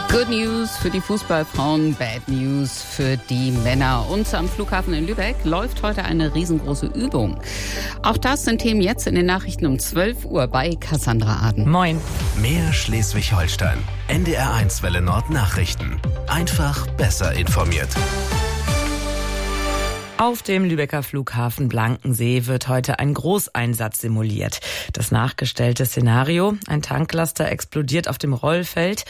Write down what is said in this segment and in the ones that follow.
Good News für die Fußballfrauen, Bad News für die Männer. Und am Flughafen in Lübeck läuft heute eine riesengroße Übung. Auch das sind Themen jetzt in den Nachrichten um 12 Uhr bei Cassandra Aden. Moin. Mehr Schleswig-Holstein. NDR1 Welle Nord Nachrichten. Einfach besser informiert. Auf dem Lübecker Flughafen Blankensee wird heute ein Großeinsatz simuliert. Das nachgestellte Szenario: ein Tanklaster explodiert auf dem Rollfeld,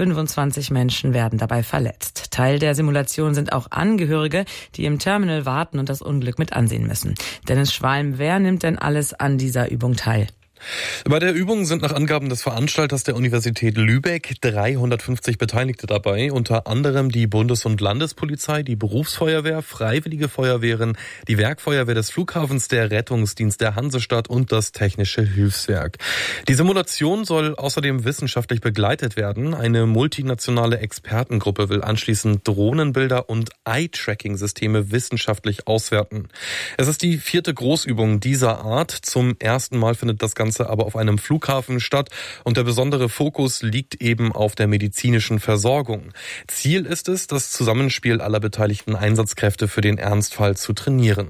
25 Menschen werden dabei verletzt. Teil der Simulation sind auch Angehörige, die im Terminal warten und das Unglück mit ansehen müssen. Dennis Schwalm, wer nimmt denn alles an dieser Übung teil? Bei der Übung sind nach Angaben des Veranstalters der Universität Lübeck 350 Beteiligte dabei, unter anderem die Bundes- und Landespolizei, die Berufsfeuerwehr, Freiwillige Feuerwehren, die Werkfeuerwehr des Flughafens, der Rettungsdienst der Hansestadt und das Technische Hilfswerk. Die Simulation soll außerdem wissenschaftlich begleitet werden. Eine multinationale Expertengruppe will anschließend Drohnenbilder und Eye-Tracking-Systeme wissenschaftlich auswerten. Es ist die 4. Großübung dieser Art. Zum ersten Mal findet das Ganze aber auf einem Flughafen statt und der besondere Fokus liegt eben auf der medizinischen Versorgung. Ziel ist es, das Zusammenspiel aller beteiligten Einsatzkräfte für den Ernstfall zu trainieren.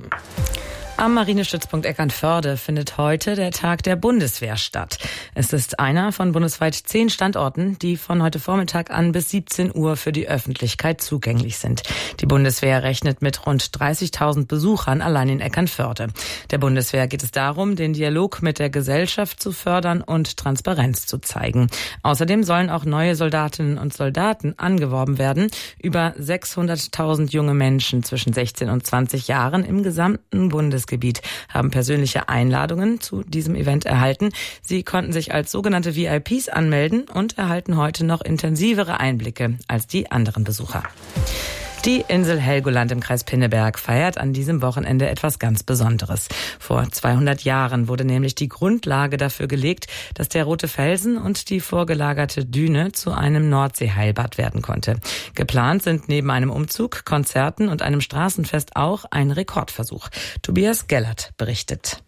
Am Marinestützpunkt Eckernförde findet heute der Tag der Bundeswehr statt. Es ist einer von bundesweit 10 Standorten, die von heute Vormittag an bis 17 Uhr für die Öffentlichkeit zugänglich sind. Die Bundeswehr rechnet mit rund 30.000 Besuchern allein in Eckernförde. Der Bundeswehr geht es darum, den Dialog mit der Gesellschaft zu fördern und Transparenz zu zeigen. Außerdem sollen auch neue Soldatinnen und Soldaten angeworben werden. Über 600.000 junge Menschen zwischen 16 und 20 Jahren im gesamten Bundesgebiet haben persönliche Einladungen zu diesem Event erhalten. Sie konnten sich als sogenannte VIPs anmelden und erhalten heute noch intensivere Einblicke als die anderen Besucher. Die Insel Helgoland im Kreis Pinneberg feiert an diesem Wochenende etwas ganz Besonderes. Vor 200 Jahren wurde nämlich die Grundlage dafür gelegt, dass der Rote Felsen und die vorgelagerte Düne zu einem Nordseeheilbad werden konnte. Geplant sind neben einem Umzug, Konzerten und einem Straßenfest auch ein Rekordversuch. Tobias Gellert berichtet.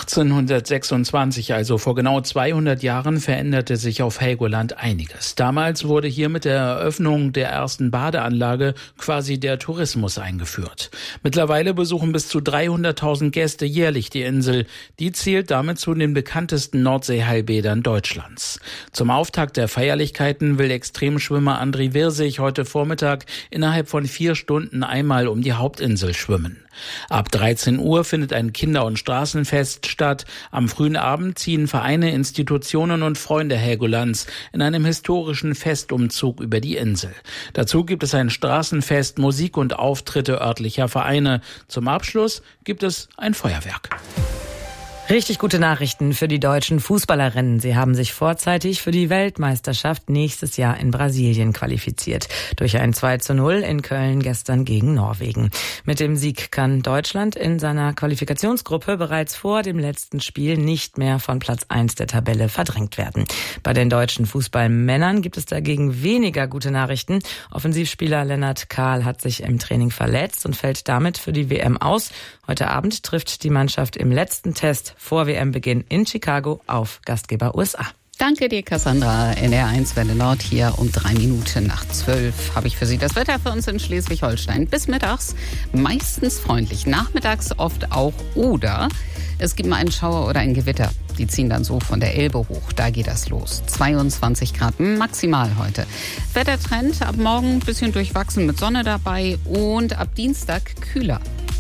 1826, also vor genau 200 Jahren, veränderte sich auf Helgoland einiges. Damals wurde hier mit der Eröffnung der ersten Badeanlage quasi der Tourismus eingeführt. Mittlerweile besuchen bis zu 300.000 Gäste jährlich die Insel. Die zählt damit zu den bekanntesten Nordseeheilbädern Deutschlands. Zum Auftakt der Feierlichkeiten will Extremschwimmer André Wirsig heute Vormittag innerhalb von 4 Stunden einmal um die Hauptinsel schwimmen. Ab 13 Uhr findet ein Kinder- und Straßenfest statt. Am frühen Abend ziehen Vereine, Institutionen und Freunde Helgolands in einem historischen Festumzug über die Insel. Dazu gibt es ein Straßenfest, Musik und Auftritte örtlicher Vereine. Zum Abschluss gibt es ein Feuerwerk. Richtig gute Nachrichten für die deutschen Fußballerinnen. Sie haben sich vorzeitig für die Weltmeisterschaft nächstes Jahr in Brasilien qualifiziert. Durch ein 2:0 in Köln gestern gegen Norwegen. Mit dem Sieg kann Deutschland in seiner Qualifikationsgruppe bereits vor dem letzten Spiel nicht mehr von Platz 1 der Tabelle verdrängt werden. Bei den deutschen Fußballmännern gibt es dagegen weniger gute Nachrichten. Offensivspieler Lennart Kahl hat sich im Training verletzt und fällt damit für die WM aus. Heute Abend trifft die Mannschaft im letzten Test vor WM-Beginn in Chicago auf Gastgeber USA. Danke dir, Cassandra. NDR1 Welle Nord hier um 3 Minuten nach 12 habe ich für Sie das Wetter für uns in Schleswig-Holstein. Bis mittags meistens freundlich, nachmittags oft auch oder es gibt mal einen Schauer oder ein Gewitter. Die ziehen dann so von der Elbe hoch. Da geht das los. 22 Grad maximal heute. Wettertrend ab morgen ein bisschen durchwachsen mit Sonne dabei und ab Dienstag kühler.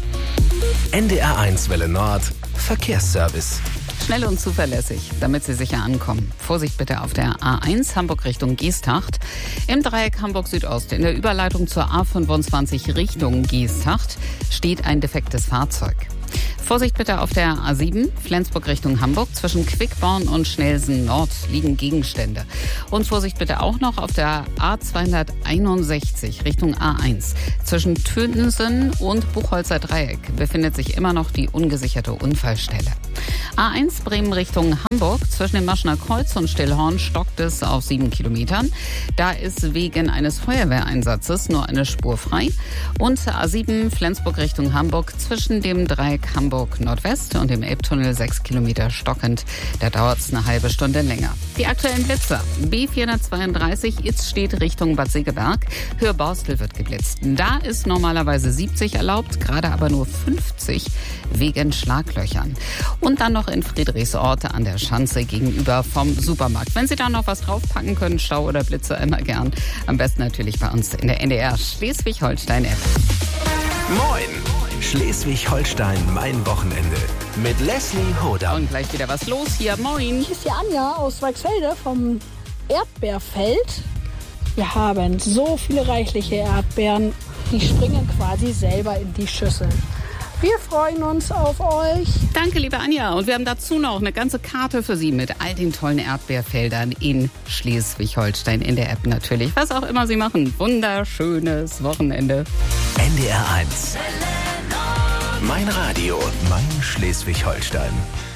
NDR1 Welle Nord Verkehrsservice. Schnell und zuverlässig, damit Sie sicher ankommen. Vorsicht bitte auf der A1 Hamburg Richtung Geesthacht. Im Dreieck Hamburg Südost in der Überleitung zur A25 Richtung Geesthacht steht ein defektes Fahrzeug. Vorsicht bitte auf der A7 Flensburg Richtung Hamburg. Zwischen Quickborn und Schnelsen Nord liegen Gegenstände. Und Vorsicht bitte auch noch auf der A261 Richtung A1. Zwischen Tönsen und Buchholzer Dreieck befindet sich immer noch die ungesicherte Unfallstelle. A1 Bremen Richtung Hamburg. Zwischen dem Maschener Kreuz und Stillhorn stockt es auf 7 Kilometern. Da ist wegen eines Feuerwehreinsatzes nur eine Spur frei. Und A7 Flensburg Richtung Hamburg. Zwischen dem Dreieck Hamburg Nordwest und dem Elbtunnel 6 Kilometer stockend. Da dauert es eine halbe Stunde länger. Die aktuellen Blitzer. B432 Itz steht Richtung Bad Segeberg. Höhe Borstel wird geblitzt. Da ist normalerweise 70 erlaubt, gerade aber nur 50 wegen Schlaglöchern. Und dann noch in Friedrichsort an der Schanze gegenüber vom Supermarkt. Wenn Sie da noch was draufpacken können, Stau oder Blitzer, immer gern. Am besten natürlich bei uns in der NDR Schleswig-Holstein-App. Moin! Schleswig-Holstein, mein Wochenende. Mit Leslie Hodam. Und gleich wieder was los hier. Moin! Hier ist die Anja aus Weichsfelde vom Erdbeerfeld. Wir haben so viele reichliche Erdbeeren, die springen quasi selber in die Schüssel. Wir freuen uns auf euch. Danke, liebe Anja. Und wir haben dazu noch eine ganze Karte für Sie mit all den tollen Erdbeerfeldern in Schleswig-Holstein. In der App natürlich. Was auch immer Sie machen. Wunderschönes Wochenende. NDR 1. Mein Radio, mein Schleswig-Holstein.